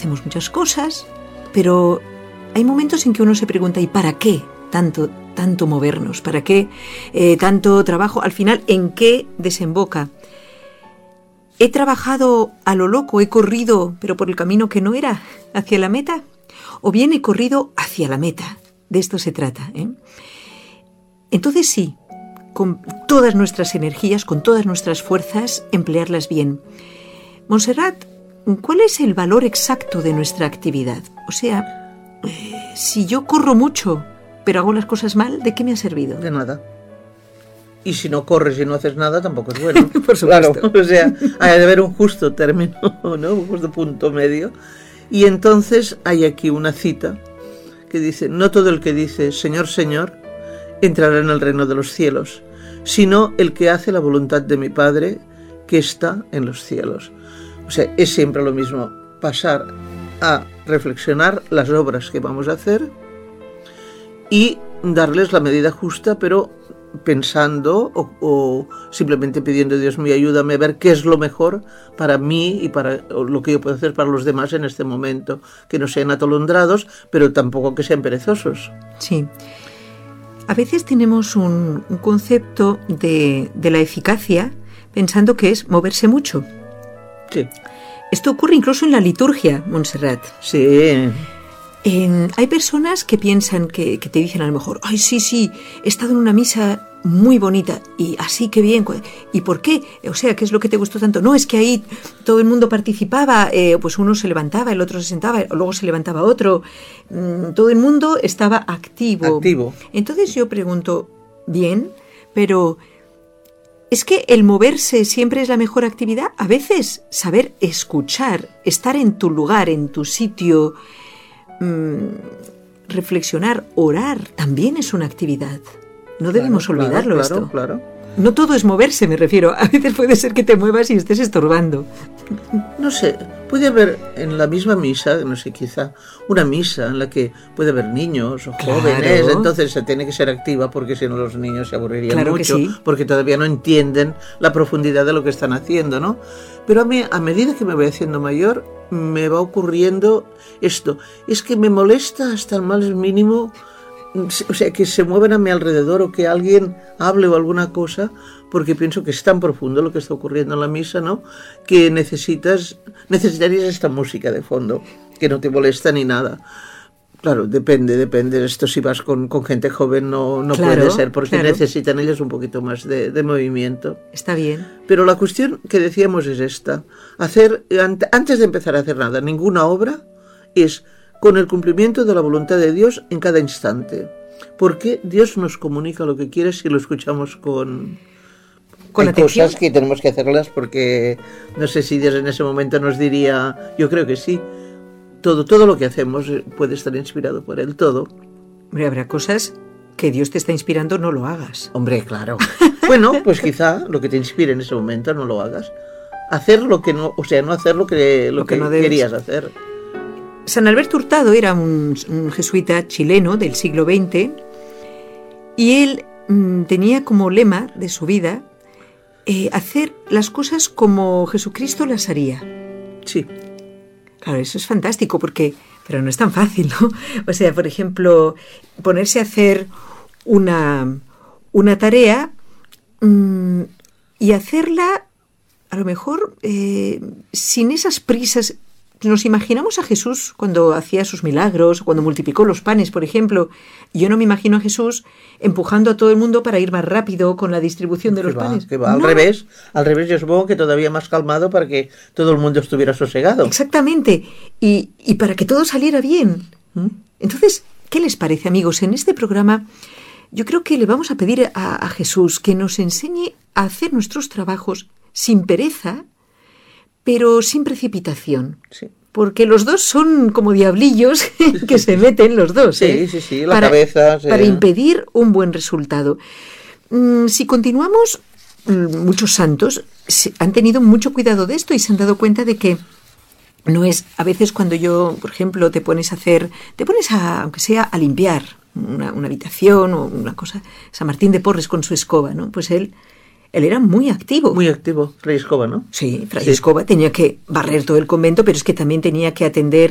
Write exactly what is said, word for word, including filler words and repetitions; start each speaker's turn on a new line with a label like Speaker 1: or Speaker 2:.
Speaker 1: hacemos muchas cosas, pero hay momentos en que uno se pregunta, ¿y para qué tanto, tanto movernos? ¿Para qué eh, tanto trabajo? Al final, ¿en qué desemboca? ¿He trabajado a lo loco, he corrido, pero por el camino que no era, hacia la meta? ¿O bien he corrido hacia la meta? De esto se trata, ¿eh? Entonces sí, con todas nuestras energías, con todas nuestras fuerzas, emplearlas bien. Montserrat, ¿cuál es el valor exacto de nuestra actividad? O sea, eh, si yo corro mucho, pero hago las cosas mal, ¿de qué me ha servido?
Speaker 2: De nada. Y si no corres y no haces nada, tampoco es bueno.
Speaker 1: Por supuesto.
Speaker 2: Claro, o sea, hay de haber un justo término, ¿no? Un justo punto medio. Y entonces hay aquí una cita que dice, no todo el que dice Señor, Señor, entrará en el reino de los cielos, sino el que hace la voluntad de mi Padre que está en los cielos. O sea, es siempre lo mismo, pasar a reflexionar las obras que vamos a hacer y darles la medida justa, pero pensando o, o simplemente pidiendo, Dios mío, ayúdame a ver qué es lo mejor para mí y para lo que yo puedo hacer para los demás en este momento, que no sean atolondrados, pero tampoco que sean perezosos.
Speaker 1: Sí. A veces tenemos un, un concepto de, de la eficacia pensando que es moverse mucho.
Speaker 2: Sí.
Speaker 1: Esto ocurre incluso en la liturgia, Montserrat.
Speaker 2: Sí.
Speaker 1: En, hay personas que piensan que, que te dicen a lo mejor, ay, sí, sí, he estado en una misa muy bonita y así que bien. ¿Y por qué? O sea, ¿qué es lo que te gustó tanto? No, es que ahí todo el mundo participaba, eh, pues uno se levantaba, el otro se sentaba, luego se levantaba otro. Mm, todo el mundo estaba activo.
Speaker 2: Activo.
Speaker 1: Entonces yo pregunto, bien, pero ¿es que el moverse siempre es la mejor actividad? A veces saber escuchar, estar en tu lugar, en tu sitio, reflexionar, orar, también es una actividad. No debemos
Speaker 2: claro,
Speaker 1: olvidarlo,
Speaker 2: claro,
Speaker 1: esto.
Speaker 2: Claro, claro.
Speaker 1: No todo es moverse, me refiero. A veces puede ser que te muevas y estés estorbando.
Speaker 2: No sé, puede haber en la misma misa, no sé, quizá una misa en la que puede haber niños o
Speaker 1: claro.
Speaker 2: jóvenes, entonces se tiene que ser activa porque si no los niños se aburrirían
Speaker 1: claro
Speaker 2: mucho,
Speaker 1: que sí.
Speaker 2: Porque todavía no entienden la profundidad de lo que están haciendo, ¿no? Pero a mí, a medida que me voy haciendo mayor, me va ocurriendo esto. Es que me molesta hasta el más mínimo, o sea, que se muevan a mi alrededor o que alguien hable o alguna cosa, porque pienso que es tan profundo lo que está ocurriendo en la misa, ¿no? Que necesitas, necesitarías esta música de fondo, que no te molesta ni nada. Claro, depende, depende. Esto si vas con, con gente joven no, no
Speaker 1: claro,
Speaker 2: puede ser, porque
Speaker 1: claro.
Speaker 2: necesitan ellos un poquito más de, de movimiento.
Speaker 1: Está bien.
Speaker 2: Pero la cuestión que decíamos es esta. Hacer, antes de empezar a hacer nada, ninguna obra, es con el cumplimiento de la voluntad de Dios en cada instante. Porque Dios nos comunica lo que quiere si lo escuchamos con...
Speaker 1: Con
Speaker 2: Hay
Speaker 1: atención.
Speaker 2: cosas que tenemos que hacerlas porque no sé si Dios en ese momento nos diría, yo creo que sí, todo, todo lo que hacemos puede estar inspirado por Él, todo.
Speaker 1: Hombre, habrá cosas que Dios te está inspirando, no lo hagas.
Speaker 2: Hombre, claro. Bueno, pues quizá lo que te inspire en ese momento no lo hagas. Hacer lo que no, o sea, no hacer lo que, lo
Speaker 1: Lo que
Speaker 2: que
Speaker 1: no debes.
Speaker 2: querías hacer.
Speaker 1: San Alberto Hurtado era un, un jesuita chileno del siglo veinte y él mmm, tenía como lema de su vida eh, hacer las cosas como Jesucristo las haría.
Speaker 2: Sí.
Speaker 1: Claro, eso es fantástico porque, pero no es tan fácil, ¿no? O sea, por ejemplo, ponerse a hacer una, una tarea mmm, y hacerla a lo mejor eh, sin esas prisas. Nos imaginamos a Jesús cuando hacía sus milagros, cuando multiplicó los panes, por ejemplo. Yo no me imagino a Jesús empujando a todo el mundo para ir más rápido con la distribución de los
Speaker 2: que va,
Speaker 1: panes.
Speaker 2: Que va. Al
Speaker 1: no.
Speaker 2: revés, al revés, yo supongo que todavía más calmado para que todo el mundo estuviera sosegado.
Speaker 1: Exactamente, y, y para que todo saliera bien.
Speaker 2: ¿Mm?
Speaker 1: Entonces, ¿qué les parece, amigos? En este programa yo creo que le vamos a pedir a, a Jesús que nos enseñe a hacer nuestros trabajos sin pereza, pero sin precipitación.
Speaker 2: Sí.
Speaker 1: Porque los dos son como diablillos que se meten los dos.
Speaker 2: Sí,
Speaker 1: ¿eh?
Speaker 2: sí, sí, la
Speaker 1: para,
Speaker 2: cabeza. Sí.
Speaker 1: Para impedir un buen resultado. Mm, si continuamos, mm, muchos santos han tenido mucho cuidado de esto y se han dado cuenta de que no es, a veces cuando yo, por ejemplo, te pones a hacer, te pones a, aunque sea a limpiar una, una habitación o una cosa, San Martín de Porres con su escoba, ¿no? Pues él... Él era muy activo.
Speaker 2: Muy activo, Fray Escoba, ¿no?
Speaker 1: Sí, Fray
Speaker 2: sí.
Speaker 1: Escoba tenía que barrer todo el convento, pero es que también tenía que atender